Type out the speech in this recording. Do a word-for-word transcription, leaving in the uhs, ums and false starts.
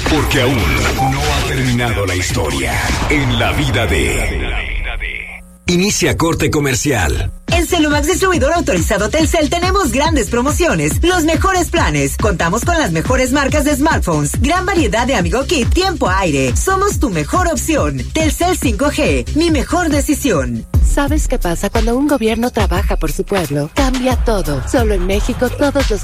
Porque aún no ha terminado la historia en la vida de... Inicia corte comercial. En Celumax Distribuidor Autorizado Telcel tenemos grandes promociones, los mejores planes. Contamos con las mejores marcas de smartphones, gran variedad de Amigo Kit, tiempo aire. Somos tu mejor opción. Telcel cinco G, mi mejor decisión. ¿Sabes qué pasa cuando un gobierno trabaja por su pueblo? Cambia todo. Solo en México todos los